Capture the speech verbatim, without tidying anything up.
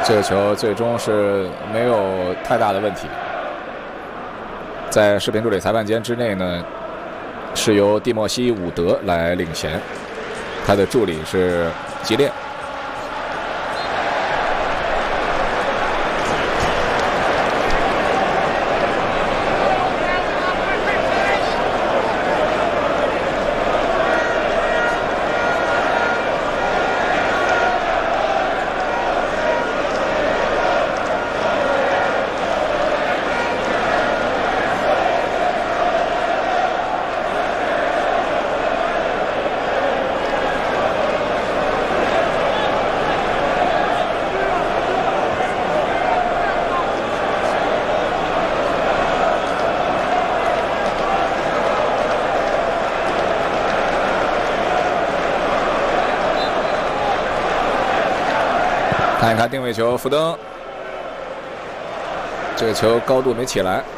这个球最终是没有太大的问题。在视频助理裁判间之内呢，是由蒂莫西·伍德来领衔，他的助理是吉列。看一看定位球，福登，这个球高度没起来。